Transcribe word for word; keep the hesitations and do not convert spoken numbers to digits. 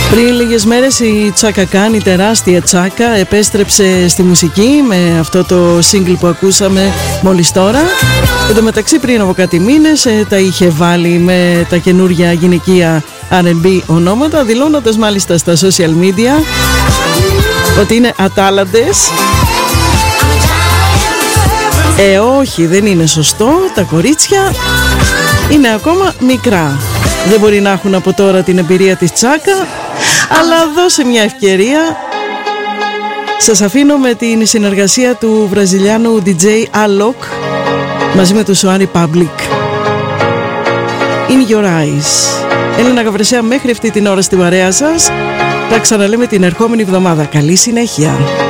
Πριν λίγες μέρες η Τσάκα Κάν, η τεράστια Τσάκα, επέστρεψε στη μουσική με αυτό το single που ακούσαμε μόλις τώρα. Εν τω μεταξύ πριν από κάτι μήνες τα είχε βάλει με τα καινούργια γυναικεία αρ εντ μπι ονόματα, δηλώνοντας μάλιστα στα social media ότι είναι ατάλλαντες. Ε όχι, δεν είναι σωστό, τα κορίτσια είναι ακόμα μικρά. Δεν μπορεί να έχουν από τώρα την εμπειρία της Τσάκα, αλλά δώσε μια ευκαιρία. Σας αφήνω με την συνεργασία του βραζιλιάνου ντι τζέι Alok μαζί με τους One Republic. In Your Eyes. Έλληνα Γαβρεσέα μέχρι αυτή την ώρα στην παρέα σας. Τα ξαναλέμε την ερχόμενη εβδομάδα. Καλή συνέχεια.